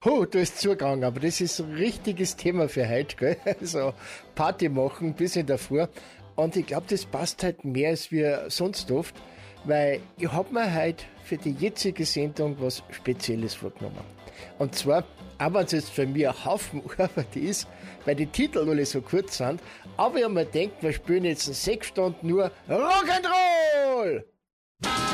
Da ist zugegangen, aber das ist ein richtiges Thema für heute, gell? Also Party machen bis in der Früh. Und ich glaube, das passt halt mehr als wir sonst oft, weil ich hab mir heute für die jetzige Sendung was Spezielles vorgenommen. Und zwar, auch wenn es jetzt für mich ein Haufen Arbeit ist, weil die Titel alle so kurz sind, aber ich hab mir gedacht, wir spielen jetzt in 6 Stunden nur Rock'n'Roll!